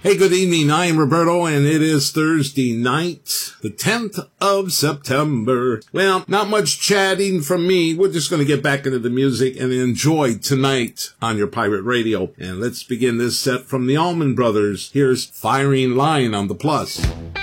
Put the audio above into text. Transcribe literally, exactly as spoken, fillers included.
Hey, good evening. I am Roberto, and it is Thursday night, the tenth of September. Well, not much chatting from me. We're just going to get back into the music and enjoy tonight on your pirate radio. And let's begin this set from the Allman Brothers. Here's Firing Line on the Plus.